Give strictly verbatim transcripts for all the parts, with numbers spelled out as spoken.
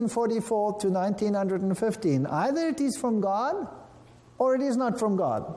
forty-four to nineteen fifteen. Either it is from God or it is not from God.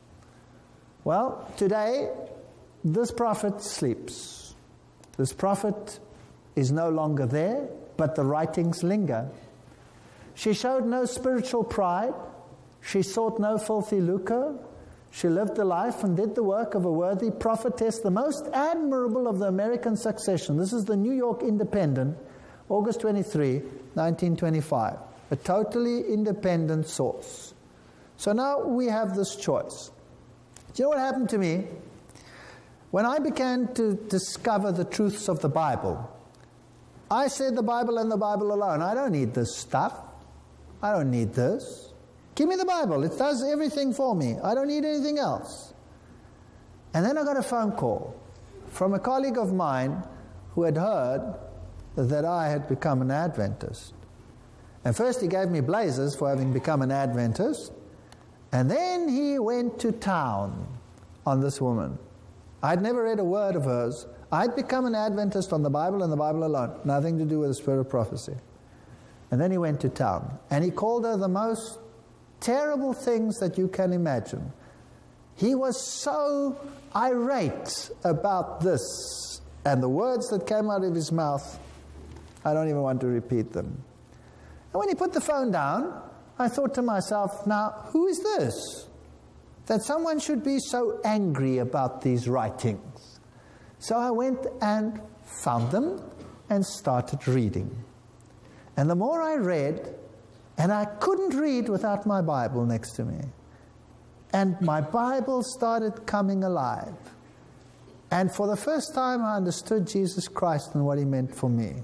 Well, today, this prophet sleeps. This prophet is no longer there, but the writings linger. She showed no spiritual pride. She sought no filthy lucre. She lived the life and did the work of a worthy prophetess, the most admirable of the American succession. This is the New York Independent, August twenty-third, nineteen twenty-five. A totally independent source. So now we have this choice. Do you know what happened to me? When I began to discover the truths of the Bible, I said the Bible and the Bible alone. I don't need this stuff. I don't need this. Give me the Bible. It does everything for me. I don't need anything else. And then I got a phone call from a colleague of mine who had heard that I had become an Adventist. And first he gave me blazes for having become an Adventist. And then he went to town on this woman. I'd never read a word of hers. I'd become an Adventist on the Bible and the Bible alone. Nothing to do with the spirit of prophecy. And then he went to town. And he called her the most terrible things that you can imagine. He was so irate about this. And the words that came out of his mouth, I don't even want to repeat them. And when he put the phone down, I thought to myself, now, who is this? That someone should be so angry about these writings. So I went and found them and started reading. And the more I read, and I couldn't read without my Bible next to me. And my Bible started coming alive. And for the first time I understood Jesus Christ and what He meant for me.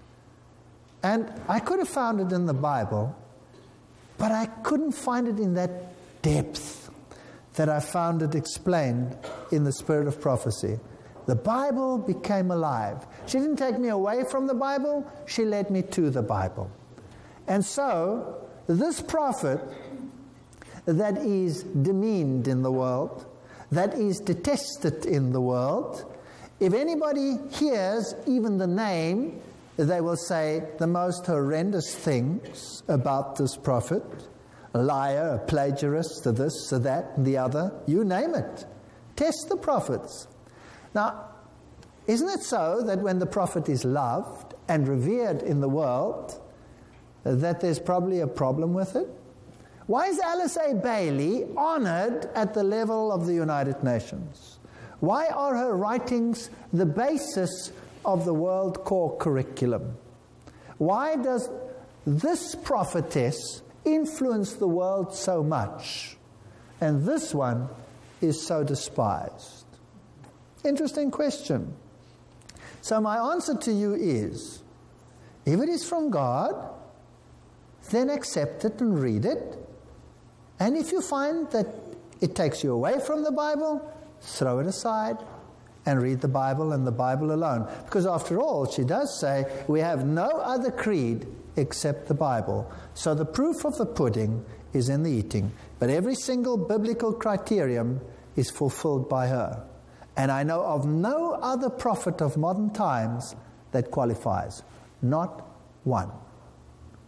And I could have found it in the Bible, but I couldn't find it in that depth that I found it explained in the spirit of prophecy. The Bible became alive. She didn't take me away from the Bible, she led me to the Bible. And so, this prophet that is demeaned in the world, that is detested in the world, if anybody hears even the name, they will say the most horrendous things about this prophet. A liar, a plagiarist, a this, a that, and the other. You name it. Test the prophets. Now, isn't it so that when the prophet is loved and revered in the world, that there's probably a problem with it? Why is Alice A. Bailey honored at the level of the United Nations? Why are her writings the basis of the World Core Curriculum? Why does this prophetess influence the world so much, and this one is so despised? Interesting question. So my answer to you is, if it is from God, then accept it and read it. And if you find that it takes you away from the Bible, throw it aside and read the Bible and the Bible alone. Because after all, she does say, we have no other creed except the Bible. So the proof of the pudding is in the eating. But every single biblical criterion is fulfilled by her. And I know of no other prophet of modern times that qualifies. Not one.